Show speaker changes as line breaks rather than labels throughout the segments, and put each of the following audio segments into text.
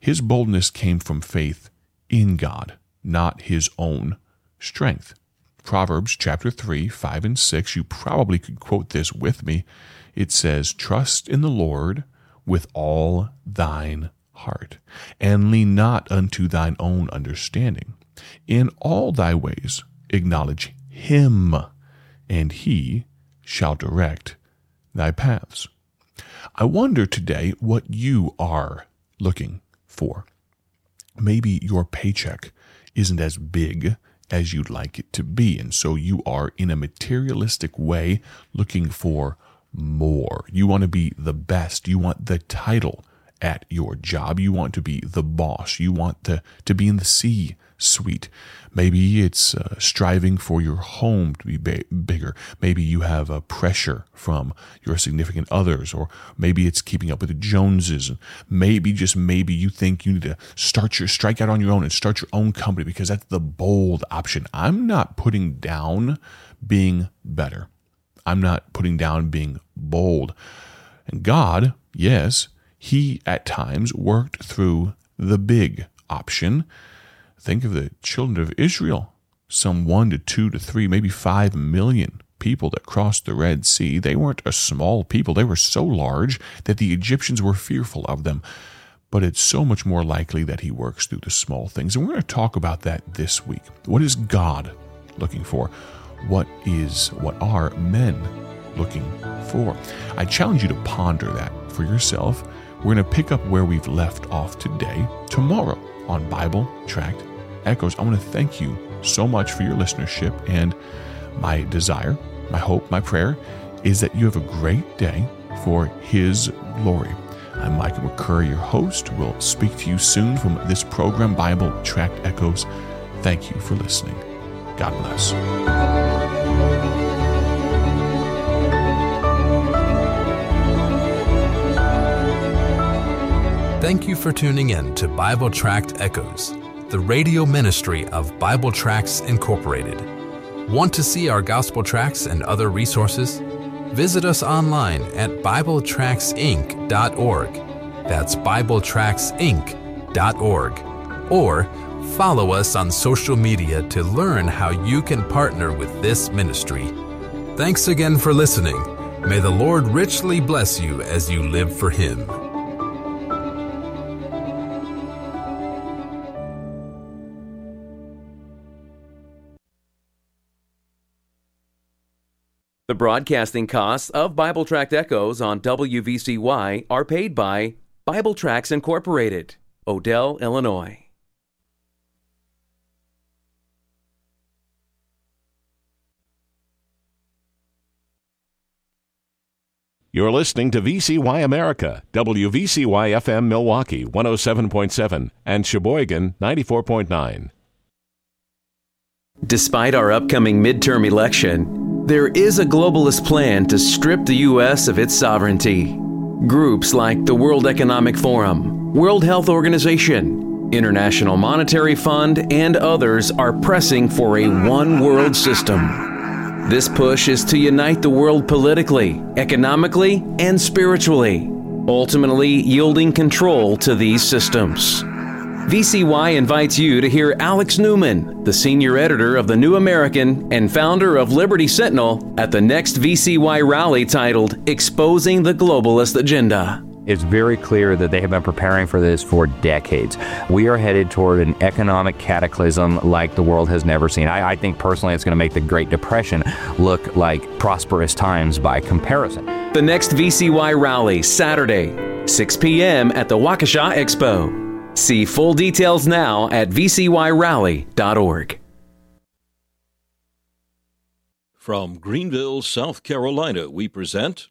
his boldness came from faith in God, not his own strength. Proverbs chapter 3, 5 and 6, you probably could quote this with me. It says, "Trust in the Lord with all thine heart, and lean not unto thine own understanding. In all thy ways acknowledge him, and he shall direct thy paths." I wonder today what you are looking for. Maybe your paycheck isn't as big as you'd like it to be, and so you are in a materialistic way looking for more. You want to be the best. You want the title at your job. You want to be the boss. You want to be in the C-suite. Maybe it's striving for your home to be bigger. Maybe you have a pressure from your significant others, or maybe it's keeping up with the Joneses. Maybe, just maybe, you think you need to strike out on your own and start your own company because that's the bold option. I'm not putting down being better. I'm not putting down being bold. And God, yes, he at times worked through the big option. Think of the children of Israel, some 1 to 2 to 3, maybe 5 million people that crossed the Red Sea. They weren't a small people. They were so large that the Egyptians were fearful of them. But it's so much more likely that he works through the small things. And we're going to talk about that this week. What is God looking for? What are men looking for? I challenge you to ponder that for yourself. We're going to pick up where we've left off today, tomorrow, on Bible Tract Echoes. I want to thank you so much for your listenership, and my desire, my hope, my prayer is that you have a great day for His glory. I'm Michael McCurry, your host. We'll speak to you soon from this program, Bible Tract Echoes. Thank you for listening. God bless.
Thank you for tuning in to Bible Tract Echoes, the radio ministry of Bible Tracts Incorporated. Want to see our gospel tracts and other resources? Visit us online at BibleTractsInc.org. That's BibleTractsInc.org. Or follow us on social media to learn how you can partner with this ministry. Thanks again for listening. May the Lord richly bless you as you live for Him.
The broadcasting costs of Bible Tract Echoes on WVCY are paid by Bible Tracts Incorporated, Odell, Illinois.
You're listening to VCY America, WVCY-FM Milwaukee 107.7 and Sheboygan 94.9.
Despite our upcoming midterm election, there is a globalist plan to strip the U.S. of its sovereignty. Groups like the World Economic Forum, World Health Organization, International Monetary Fund, and others are pressing for a one-world system. This push is to unite the world politically, economically, and spiritually, ultimately yielding control to these systems. VCY invites you to hear Alex Newman, the senior editor of The New American and founder of Liberty Sentinel, at the next VCY rally titled Exposing the Globalist Agenda.
It's very clear that they have been preparing for this for decades. We are headed toward an economic cataclysm like the world has never seen. I think personally it's going to make the Great Depression look like prosperous times by comparison.
The next VCY rally, Saturday, 6 p.m. at the Waukesha Expo. See full details now at vcyrally.org.
From Greenville, South Carolina, we present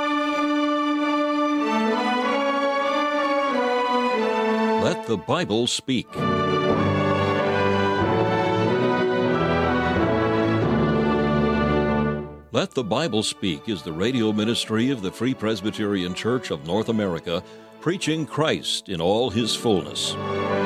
Let the Bible Speak. Let the Bible Speak is the radio ministry of the Free Presbyterian Church of North America, preaching Christ in all His fullness.